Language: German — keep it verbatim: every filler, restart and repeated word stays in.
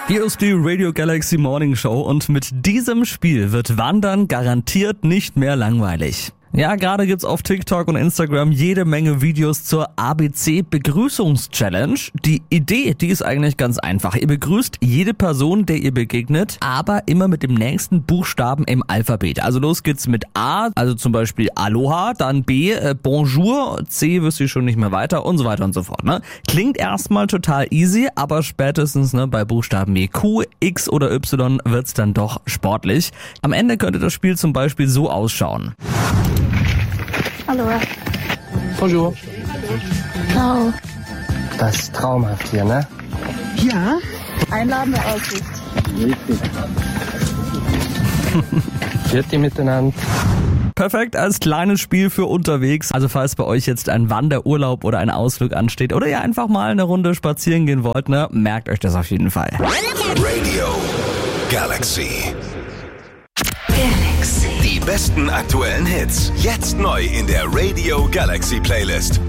Hier ist die Radio Galaxy Morning Show und mit diesem Spiel wird Wandern garantiert nicht mehr langweilig. Ja, gerade gibt's auf TikTok und Instagram jede Menge Videos zur A B C-Begrüßungs-Challenge. Die Idee, die ist eigentlich ganz einfach. Ihr begrüßt jede Person, der ihr begegnet, aber immer mit dem nächsten Buchstaben im Alphabet. Also los geht's mit A, also zum Beispiel Aloha, dann B, äh, Bonjour, C wisst ihr schon nicht mehr weiter und so weiter und so fort. Ne? Klingt erstmal total easy, aber spätestens ne, bei Buchstaben wie Q, X oder Y wird's dann doch sportlich. Am Ende könnte das Spiel zum Beispiel so ausschauen. Hallo. Bonjour. Ciao. Das ist traumhaft hier, ne? Ja. Einladende Aussicht. Vierte miteinander. Perfekt als kleines Spiel für unterwegs. Also falls bei euch jetzt ein Wanderurlaub oder ein Ausflug ansteht oder ihr einfach mal eine Runde spazieren gehen wollt, ne, merkt euch das auf jeden Fall. Radio Galaxy. Galaxy. Die besten aktuellen Hits. Jetzt neu in der Radio Galaxy Playlist.